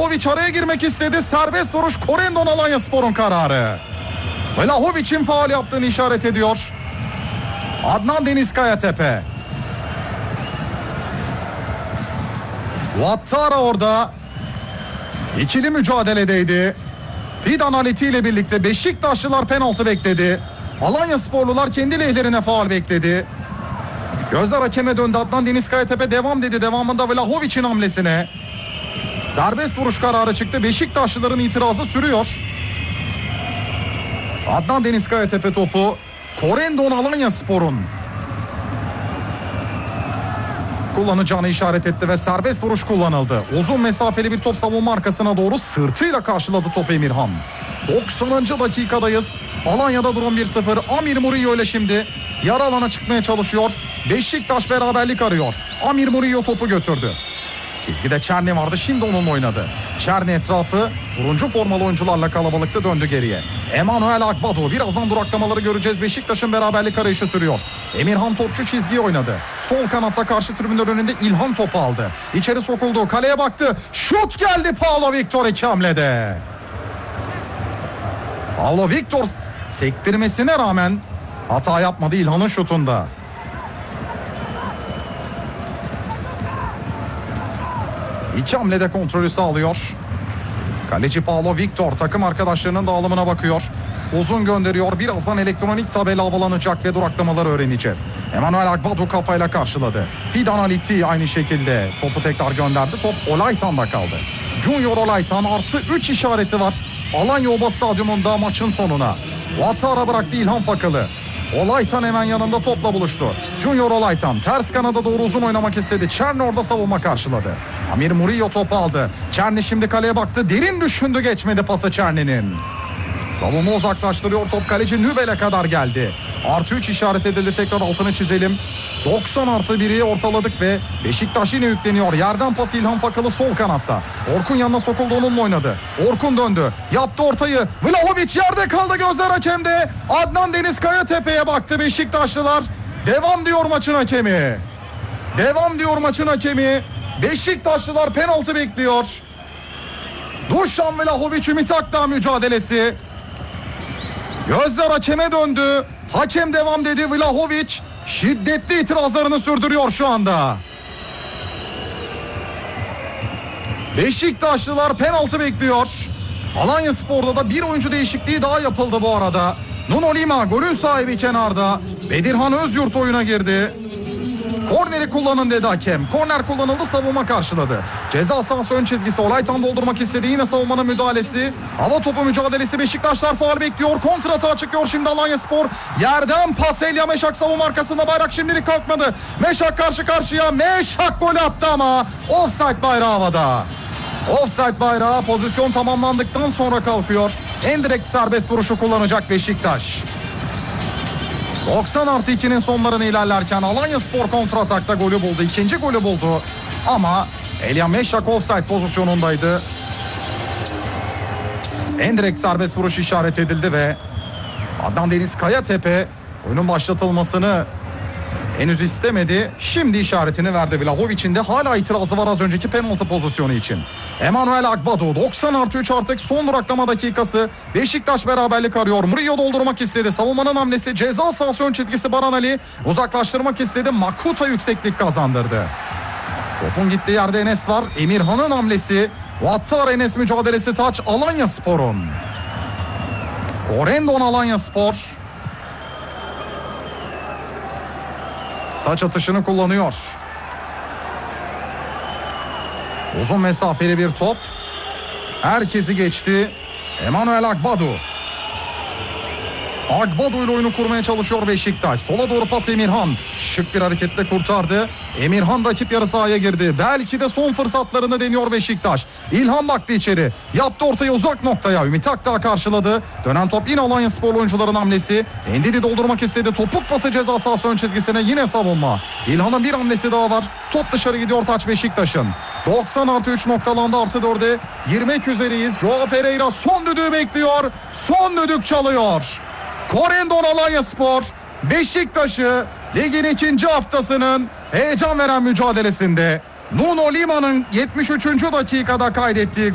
Vlahovic araya girmek istedi. Serbest vuruş Corendon Alanyaspor'un kararı. Vlahovic'in faul yaptığını işaret ediyor Adnan Deniz Kayatepe. Ouattara orada ikili mücadeledeydi. Fidan Aleti ile birlikte Beşiktaşlılar penaltı bekledi. Alanyasporlular kendi lehlerine faul bekledi. Gözler hakeme döndü. Adnan Deniz Kayatepe devam dedi. Devamında Vlahovic'in hamlesine serbest vuruş kararı çıktı. Beşiktaşlıların itirazı sürüyor. Adnan Deniz Kayatepe topu Corendon Alanyaspor'un kullanacağını işaret etti ve serbest vuruş kullanıldı. Uzun mesafeli bir top savunma arkasına doğru sırtıyla karşıladı topu Emirhan. 90. dakikadayız. Alanya'da durum 1-0. Amir Murillo ile şimdi yarı alana çıkmaya çalışıyor. Beşiktaş beraberlik arıyor. Amir Murillo topu götürdü. Çizgide Çerni vardı, şimdi onunla oynadı. Çerni etrafı turuncu formalı oyuncularla kalabalıkta döndü geriye. Emanuel Akbado, birazdan duraklamaları göreceğiz. Beşiktaş'ın beraberlik arayışı sürüyor. Emirhan topçu çizgiyi oynadı. Sol kanatta karşı tribünler önünde İlhan topu aldı. İçeri sokuldu, kaleye baktı. Şut geldi Paulo Victor iki hamlede. Paulo Victor sektirmesine rağmen hata yapmadı İlhan'ın şutunda. İki hamlede kontrolü sağlıyor. Kaleci Paulo Victor takım arkadaşlarının dağılımına bakıyor. Uzun gönderiyor. Birazdan elektronik tabela havalanacak ve duraklamaları öğreneceğiz. Emanuel Akbadu kafayla karşıladı. Fidan Aliti aynı şekilde topu tekrar gönderdi. Top Olaytan'da kaldı. Junior Olaytan artı 3 işareti var Alanya Oba Stadyumunda maçın sonuna. Ouattara bıraktı İlhan Fakalı. Olaytan hemen yanında topla buluştu. Junior Olaytan ters kanada doğru uzun oynamak istedi. Çerni orada savunma karşıladı. Amir Murillo topu aldı. Çerni şimdi kaleye baktı. Derin düşündü, geçmedi pası Çerni'nin. Savunma uzaklaştırıyor. Top kaleci Nübel'e kadar geldi. Artı 3 işaret edildi. Tekrar altını çizelim. 90+1'i ortaladık ve Beşiktaş yine yükleniyor. Yerden pası İlhan Fakalı sol kanatta. Orkun yanına sokuldu, onunla oynadı. Orkun döndü. Yaptı ortayı. Vlahovic yerde kaldı, gözler hakemde. Adnan Deniz Kayatepe'ye baktı Beşiktaşlılar. Devam diyor maçın hakemi. Devam diyor maçın hakemi. Beşiktaşlılar penaltı bekliyor. Dušan Vlahovic Ümit Akdağ mücadelesi. Gözler hakeme döndü. Hakem devam dedi. Vlahovic şiddetli itirazlarını sürdürüyor şu anda. Beşiktaşlılar penaltı bekliyor. Alanyaspor'da da bir oyuncu değişikliği daha yapıldı bu arada. Nuno Lima golün sahibi kenarda. Bedirhan Özyurt oyuna girdi. Korneri kullanın dedi hakem. Korner kullanıldı, savunma karşıladı. Ceza sahası ön çizgisi, Olaytan doldurmak istedi. Yine savunmanın müdahalesi. Hava topu mücadelesi, Beşiktaşlar faul bekliyor. Kontratağa çıkıyor şimdi Alanyaspor. Yerden pas, Elia Meşak savunma arkasında, bayrak şimdilik kalkmadı. Meşak karşı karşıya. Meşak gol attı ama offside bayrağı havada. Offside bayrağı pozisyon tamamlandıktan sonra kalkıyor. En direkt serbest vuruşu kullanacak Beşiktaş. 90+2'nin sonlarını ilerlerken Alanyaspor kontratakta golü buldu. İkinci golü buldu. Ama Elia Meşak offside pozisyonundaydı. En direkt serbest vuruş işaret edildi ve Adnan Deniz Kayatepe oyunun başlatılmasını henüz istemedi. Şimdi işaretini verdi. Vlahovic'in de hala itirazı var az önceki penaltı pozisyonu için. Emanuel Akbado 90+3 artık son duraklama dakikası. Beşiktaş beraberlik arıyor. Murillo doldurmak istedi. Savunmanın hamlesi, ceza sahası ön çizgisi, Baran Ali uzaklaştırmak istedi. Makuta yükseklik kazandırdı. Topun gittiği yerde Enes var. Emirhan'ın hamlesi. Ouattara Enes mücadelesi, taç Alanyaspor'un. Corendon Alanyaspor. Taç atışını kullanıyor. Uzun mesafeli bir top. Herkesi geçti. Emanuel Akbadu. Akbadu ile oyunu kurmaya çalışıyor Beşiktaş. Sola doğru pas Emirhan. Şık bir hareketle kurtardı. Emirhan rakip yarı sahaya girdi. Belki de son fırsatlarını deniyor Beşiktaş. İlhan baktı içeri. Yaptı ortaya uzak noktaya. Ümit Akdağ karşıladı. Dönen top yine Alanyaspor oyuncuların hamlesi. Endidi doldurmak istedi. Topuk pası ceza sahası ön çizgisine, yine savunma. İlhan'ın bir hamlesi daha var. Top dışarı gidiyor, taç Beşiktaş'ın. 90+3 noktalandı, artı 4'e girmek üzereyiz. Joao Pereira son düdüğü bekliyor. Son düdük çalıyor. Corendon Alanyaspor Beşiktaş'ı ligin ikinci haftasının heyecan veren mücadelesinde Nuno Lima'nın 73. dakikada kaydettiği